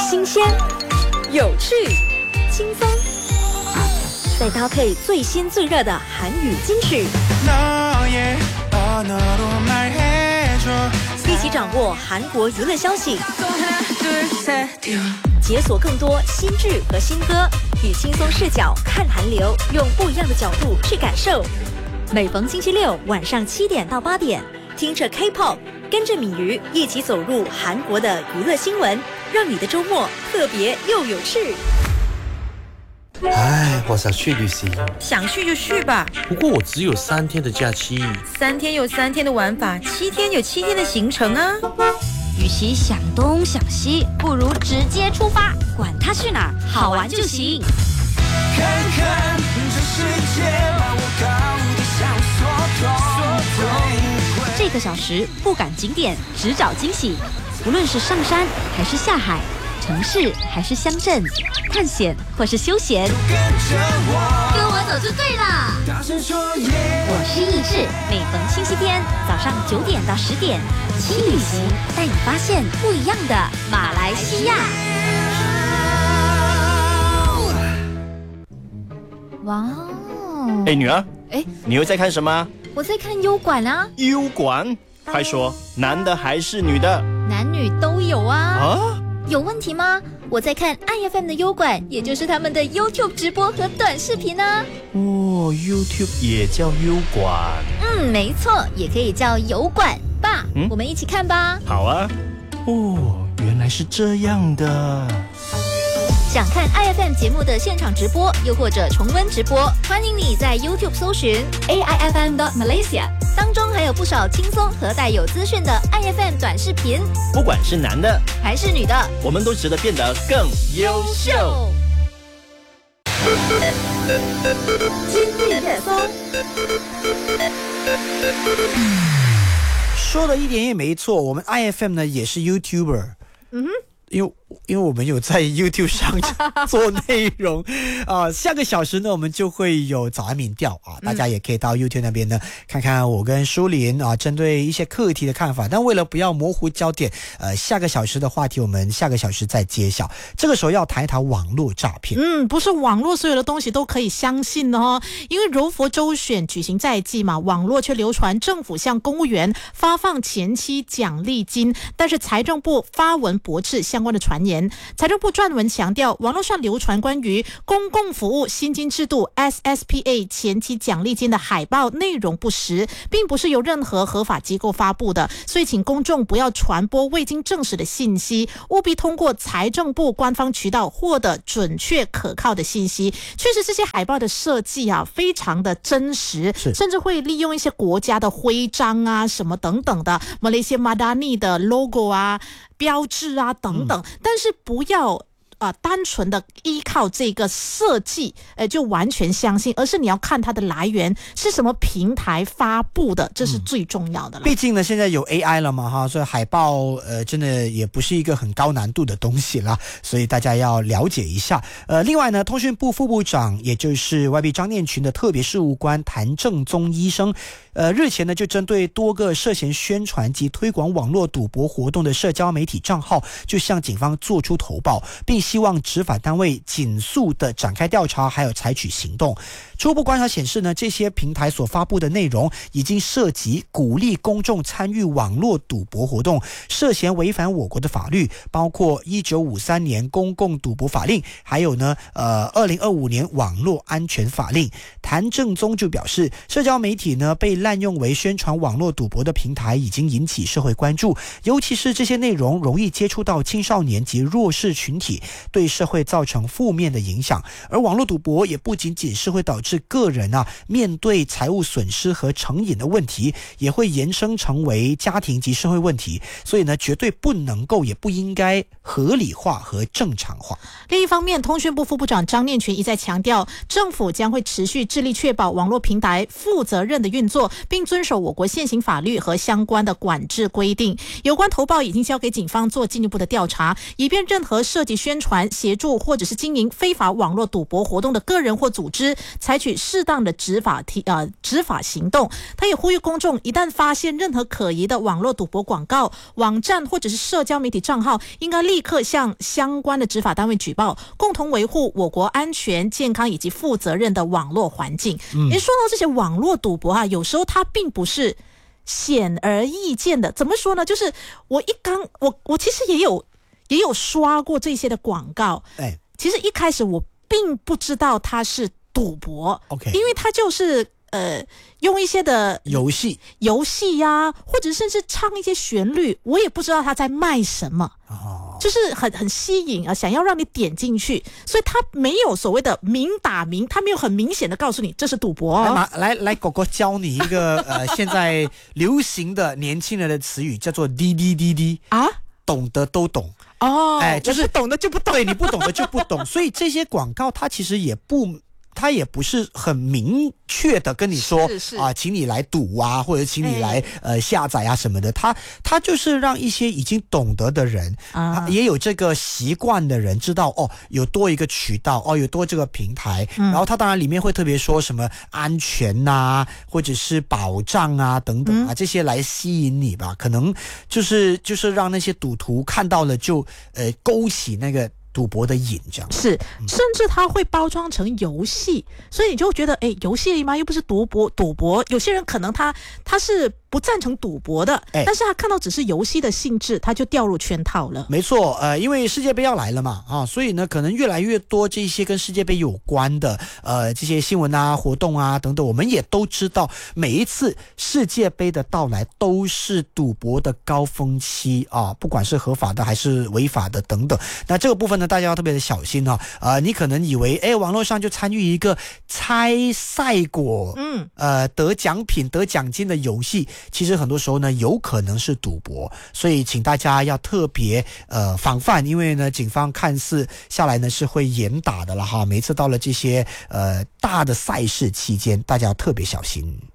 新鲜、有趣、轻松，再搭配最新最热的韩语金曲，一起掌握韩国娱乐消息，解锁更多新剧和新歌，以轻松视角看韩流，用不一样的角度去感受。每逢星期六晚上7点到8点，听着 K-pop， 跟着米鱼一起走入韩国的娱乐新闻，让你的周末特别又有趣。 唉，我想去旅行。 想去就去吧。 不过我只有3天的假期。 3天有3天的玩法，7天有7天的行程啊。 与其想东想西，不如直接出发，管它去哪儿，好玩就行。 看看这世界，把我高的像锁头。 这个小时不赶景点，只找惊喜。无论是上山还是下海，城市还是乡镇，探险或是休闲，跟我走就对了。 大声说耶！ 我是易智，每逢星期天早上9点到10点，轻旅行带你发现不一样的马来西亚。哇哦！ 女儿，你又在看什么？ 我在看优管啊。 优管？快说，男的还是女的？ 男女都有啊。 啊？ 有问题吗？我在看 IFM 的优管，也就是他们的 YouTube 直播和短视频啊。 哦 ，YouTube 也叫优管。 没错，也可以叫油管。爸，我们一起看吧。 好啊。哦，原来是这样的。 想看 IFM 节目的现场直播，又或者重温直播，欢迎你在 YouTube 搜寻 AIFM.Malaysia， 当中还有不少轻松和带有资讯的 IFM 短视频。 不管是男的还是女的， 我们都值得变得更优秀。 今日热搜， 说的一点也没错，我们 IFM 呢也是 YouTuber。因为我们有在 YouTube 上做内容下个小时呢我们就会有早安民调大家也可以到 YouTube 那边呢看看我跟舒琳针对一些课题的看法，但为了不要模糊焦点下个小时的话题我们下个小时再揭晓。这个时候要谈一谈网络诈骗。 不是网络所有的东西都可以相信哦，因为柔佛州选举行在即嘛，网络却流传政府向公务员发放前期奖励金，但是财政部发文驳斥相关的传言。财政部撰文强调，网络上流传关于公共服务薪金制度 SSPA 前期奖励金的海报内容不实，并不是由任何合法机构发布的，所以请公众不要传播未经证实的信息，务必通过财政部官方渠道获得准确可靠的信息。确实这些海报的设计非常的真实，甚至会利用一些国家的徽章什么等等的，马来西亚马达尼的 logo 标志等等，但是不要单纯的依靠这个设计就完全相信，而是你要看它的来源是什么平台发布的，这是最重要的了。 毕竟呢现在有 AI 了嘛所以海报真的也不是一个很高难度的东西啦，所以大家要了解一下。另外呢，通讯部副部长也就是 YB 张念群的特别事务官谭正宗医生日前呢就针对多个涉嫌宣传及推广网络赌博活动的社交媒体账号就向警方做出投报，并希望执法单位紧速的展开调查还有采取行动。初步观察显示呢，这些平台所发布的内容已经涉及鼓励公众参与网络赌博活动，涉嫌违反我国的法律，包括1953年公共赌博法令，还有呢2025年网络安全法令。谭正宗就表示，社交媒体呢被滥用为宣传网络赌博的平台已经引起社会关注，尤其是这些内容容易接触到青少年及弱势群体，对社会造成负面的影响。而网络赌博也不仅仅是会导致个人面对财务损失和成瘾的问题，也会延伸成为家庭及社会问题，所以呢绝对不能够也不应该合理化和正常化。 另一方面，通讯部副部长张念群一再强调，政府将会持续致力确保网络平台负责任的运作， 并遵守我国现行法律和相关的管制规定。有关投报已经交给警方做进一步的调查，以便任何涉及宣传、协助或者是经营非法网络赌博活动的个人或组织，采取适当的执法行动。他也呼吁公众，一旦发现任何可疑的网络赌博广告、网站或者是社交媒体账号，应该立刻向相关的执法单位举报，共同维护我国安全、健康以及负责任的网络环境。说到这些网络赌博啊，有时候它并不是显而易见的。怎么说呢？就是我其实也有刷过这些的广告。其实一开始我并不知道它是赌博，因为它就是用一些的游戏呀，或者甚至唱一些旋律，我也不知道他在卖什么。就是很吸引啊，想要让你点进去，所以他没有所谓的明打明，他没有很明显的告诉你这是赌博。 来，狗狗教你一个现在流行的年轻人的词语，叫做滴滴滴滴啊，懂得都懂。就是懂的就不懂， 对，你不懂的就不懂。所以这些广告它其实也不是很明确的跟你说请你来赌啊，或者请你来下载啊什么的。他就是让一些已经懂得的人也有这个习惯的人知道有多一个渠道有多这个平台，然后他当然里面会特别说什么安全啊，或者是保障啊等等这些来吸引你吧。可能就是让那些赌徒看到了就勾起那个赌博的瘾，这样是，甚至他会包装成游戏，所以你就觉得游戏吗？又不是赌博。有些人可能他是不赞成赌博的，但是他看到只是游戏的性质，他就掉入圈套了。 没错，因为世界杯要来了嘛，所以呢，可能越来越多这些跟世界杯有关的这些新闻啊、活动啊等等，我们也都知道，每一次世界杯的到来都是赌博的高峰期啊，不管是合法的还是违法的等等。那这个部分呢，大家要特别的小心你可能以为网络上就参与一个猜赛果，得奖品、得奖金的游戏。其实很多时候呢，有可能是赌博，所以请大家要特别防范，因为呢，警方看似下来呢是会严打的了哈。每次到了这些大的赛事期间，大家要特别小心。